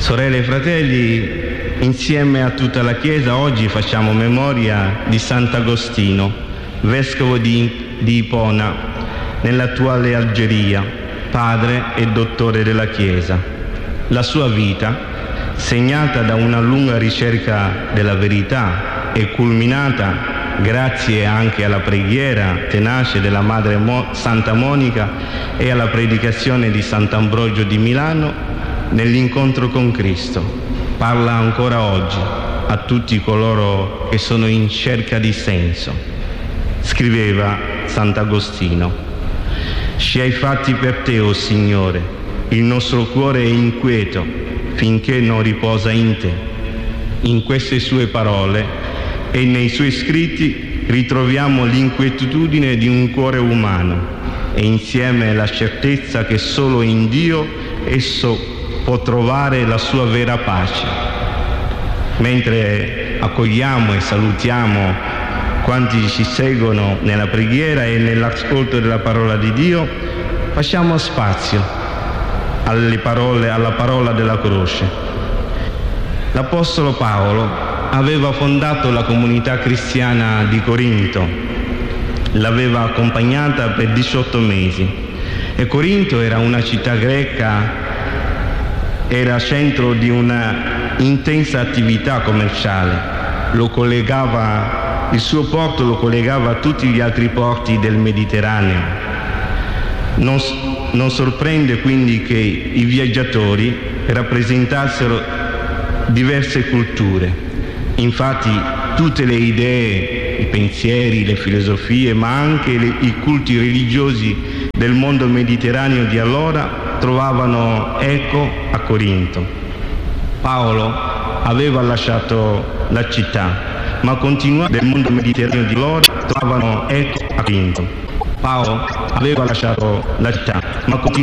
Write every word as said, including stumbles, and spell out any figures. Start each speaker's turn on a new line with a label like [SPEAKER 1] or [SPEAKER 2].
[SPEAKER 1] Sorelle e fratelli, insieme a tutta la Chiesa oggi facciamo memoria di Sant'Agostino, vescovo di, di Ipona, nell'attuale Algeria, padre e dottore della Chiesa. La sua vita, segnata da una lunga ricerca della verità e culminata grazie anche alla preghiera tenace della Madre Mo- Santa Monica e alla predicazione di Sant'Ambrogio di Milano, nell'incontro con Cristo, parla ancora oggi a tutti coloro che sono in cerca di senso. Scriveva Sant'Agostino: «Ci hai fatti per te, o Signore, il nostro cuore è inquieto finché non riposa in te». In queste sue parole e nei suoi scritti ritroviamo l'inquietudine di un cuore umano e insieme la certezza che solo in Dio esso può trovare la sua vera pace. Mentre accogliamo e salutiamo quanti ci seguono nella preghiera e nell'ascolto della parola di Dio, facciamo spazio alle parole, alla parola della croce. L'Apostolo Paolo aveva fondato la comunità cristiana di Corinto, l'aveva accompagnata per diciotto mesi e Corinto era una città greca, era centro di una intensa attività commerciale, lo collegava, il suo porto lo collegava a tutti gli altri porti del Mediterraneo. Non, non sorprende quindi che i viaggiatori rappresentassero diverse culture. Infatti tutte le idee, i pensieri, le filosofie, ma anche le, i culti religiosi del mondo mediterraneo di allora trovavano eco a Corinto. Paolo aveva lasciato la città, ma continuava del mondo mediterraneo di allora trovavano eco a Corinto. Paolo aveva lasciato la città, ma continuava